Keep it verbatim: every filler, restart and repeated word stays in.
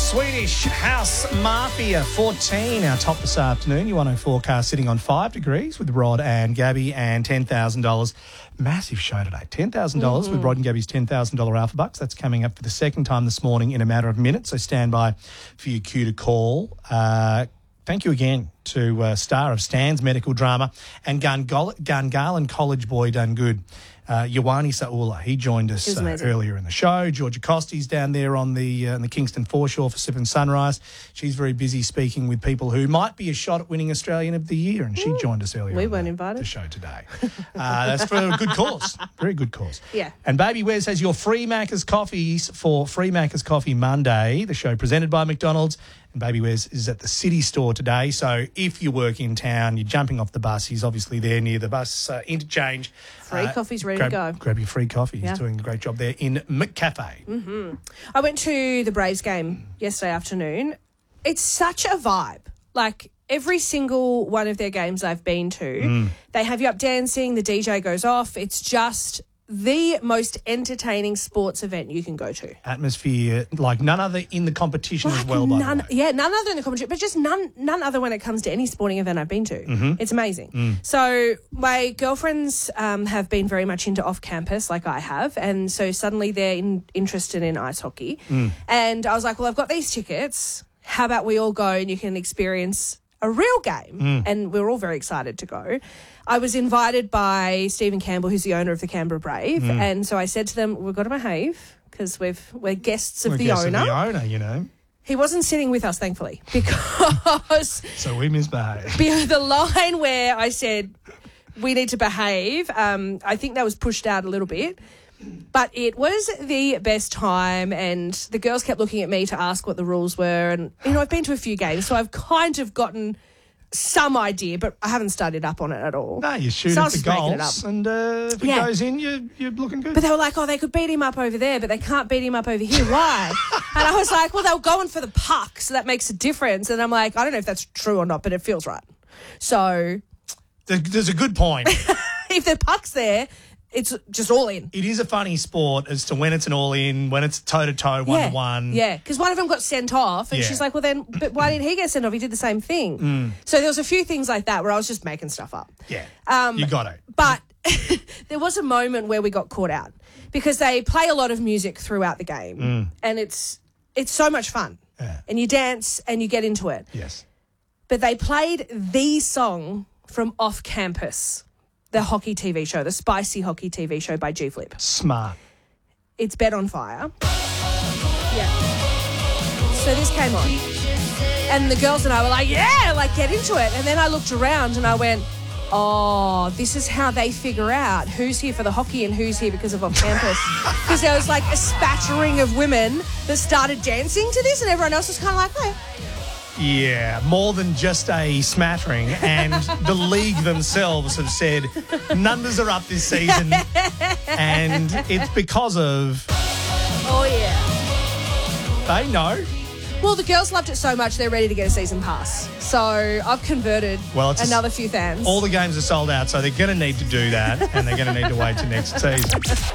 Swedish House Mafia fourteen, our top this afternoon. Your one oh forecast sitting on five degrees with Rod and Gabby, and ten thousand dollars. Massive show today. ten thousand dollars mm-hmm. with Rod and Gabby's ten thousand dollars Alpha Bucks. That's coming up for the second time this morning in a matter of minutes, so stand by for your cue to call. Uh, thank you again to uh, star of Stan's medical drama and Gungal- Gungahlin College boy done good. Uh, Ioane Saula, he joined us uh, earlier in the show. Georgia Costi's down there on the uh, on the Kingston foreshore for Sip and Sunrise. She's very busy speaking with people who might be a shot at winning Australian of the Year, and she joined us earlier. We on weren't the, invited. the show today. Uh, that's for a good cause. Very good cause. Yeah. And Baby Wes has your free Macca's coffees for Free Macca's Coffee Monday, the show presented by McDonald's. And Baby Wes is at the City Store today. So if you work in town, you're jumping off the bus, he's obviously there near the bus uh, interchange. Free uh, coffee's ready grab, to go. Grab your free coffee. Yeah. He's doing a great job there in McCafe. Mm-hmm. I went to the Braves game yesterday afternoon. It's such a vibe. Like, every single one of their games I've been to, Mm. they have you up dancing, the D J goes off. It's just the most entertaining sports event you can go to. Atmosphere like none other in the competition Like as well, by none, the way. Yeah, none other in the competition, but just none none other when it comes to any sporting event I've been to. Mm-hmm. It's amazing. Mm. So my girlfriends um, have been very much into off-campus like I have, and so suddenly they're in, interested in ice hockey. Mm. And I was like, well, I've got these tickets. How about we all go and you can experience a real game? Mm. And we were all very excited to go. I was invited by Stephen Campbell, who's the owner of the Canberra Brave, Mm. and so I said to them, we've got to behave because we've we're guests of We're the guests owner. Of the owner, you know. He wasn't sitting with us, thankfully, because So we misbehaved. be- the line where I said we need to behave, um, I think that was pushed out a little bit. But it was the best time, and the girls kept looking at me to ask what the rules were. And, you know, I've been to a few games, so I've kind of gotten some idea, but I haven't studied up on it at all. No, you shoot So I at was the just making it goals, up. and uh, if it Yeah. goes in, you're, you're looking good. But they were like, oh, they could beat him up over there, but they can't beat him up over here. Why? And I was like, well, they were going for the puck, so that makes a difference. And I'm like, I don't know if that's true or not, but it feels right. So There- There's a good point. if the puck's there, it's just all in. It is a funny sport as to when it's an all-in, when it's toe-to-toe, one-to-one. Yeah, because one of them got sent off, and Yeah. she's like, well, then, but why didn't he get sent off? He did the same thing. Mm. So there was a few things like that where I was just making stuff up. Yeah, Um, you got it. But there was a moment where we got caught out because they play a lot of music throughout the game, Mm. and it's it's so much fun. Yeah. And you dance and you get into it. Yes. But they played the song from Off Campus, the hockey T V show, the spicy hockey T V show by G Flip. Smart. It's Bet on Fire. Yeah. So this came on. And the girls and I were like, yeah, like get into it. And then I looked around and I went, oh, this is how they figure out who's here for the hockey and who's here because of Off Campus. Because there was like a spattering of women that started dancing to this and everyone else was kind of like, hey. Yeah, more than just a smattering. And the league themselves have said numbers are up this season. And it's because of... Oh, yeah. They know. Well, the girls loved it so much they're ready to get a season pass. So I've converted Well, it's a- another few fans. All the games are sold out, so they're going to need to do that, and they're going to need to wait till next season.